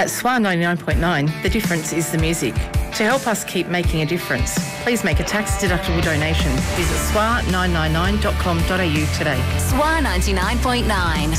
At SWA 99.9, the difference is the music. To help us keep making a difference, please make a tax-deductible donation. Visit swa999.com.au today. SWA 99.9.